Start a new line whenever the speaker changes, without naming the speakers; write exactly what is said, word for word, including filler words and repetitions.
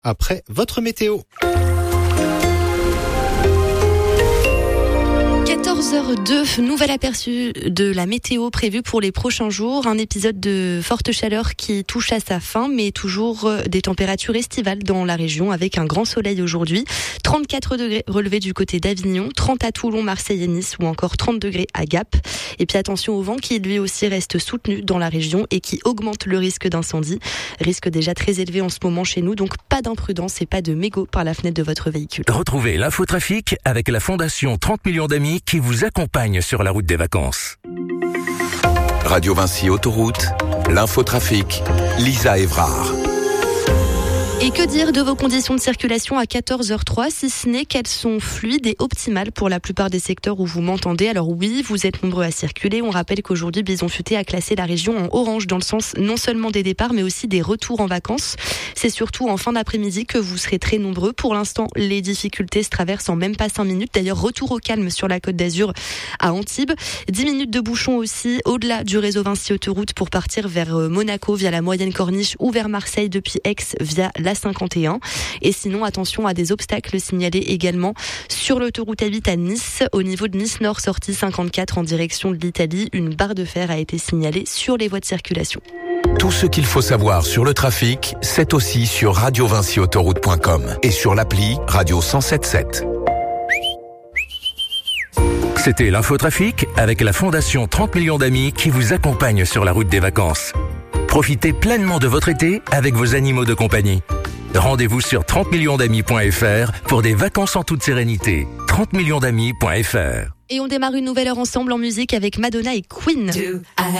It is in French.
après votre météo.
quatorze heures deux, nouvel aperçu de la météo prévue pour les prochains jours. Un épisode de forte chaleur qui touche à sa fin, mais toujours des températures estivales dans la région avec un grand soleil aujourd'hui. trente-quatre degrés relevés du côté d'Avignon, trente à Toulon, Marseille et Nice ou encore trente degrés à Gap. Et puis attention au vent qui lui aussi reste soutenu dans la région et qui augmente le risque d'incendie. Risque déjà très élevé en ce moment chez nous, donc pas d'imprudence et pas de mégots par la fenêtre de votre véhicule.
Retrouvez l'infotrafic avec la Fondation trente millions d'amis qui vous accompagne sur la route des vacances.
Radio Vinci Autoroute, l'infotrafic, Lisa Evrard.
Et que dire de vos conditions de circulation à quatorze heures trois, si ce n'est qu'elles sont fluides et optimales pour la plupart des secteurs où vous m'entendez. Alors oui, vous êtes nombreux à circuler. On rappelle qu'aujourd'hui, Bison Futé a classé la région en orange dans le sens non seulement des départs, mais aussi des retours en vacances. C'est surtout en fin d'après-midi que vous serez très nombreux. Pour l'instant, les difficultés se traversent en même pas cinq minutes. D'ailleurs, retour au calme sur la Côte d'Azur à Antibes. dix minutes de bouchon aussi au-delà du réseau Vinci Autoroute pour partir vers Monaco via la Moyenne Corniche ou vers Marseille depuis Aix via la cinquante et un. Et sinon, attention à des obstacles signalés également sur l'autoroute A huit à Nice. Au niveau de Nice Nord, sortie cinquante-quatre en direction de l'Italie, une barre de fer a été signalée sur les voies de circulation.
Tout ce qu'il faut savoir sur le trafic, c'est aussi sur radio vinci autoroute point com et sur l'appli Radio cent sept sept.
C'était l'infotrafic avec la Fondation trente millions d'amis qui vous accompagne sur la route des vacances. Profitez pleinement de votre été avec vos animaux de compagnie. Rendez-vous sur trente millions d'amis point f r pour des vacances en toute sérénité. trente millions d'amis point f r.
Et on démarre une nouvelle heure ensemble en musique avec Madonna et Queen.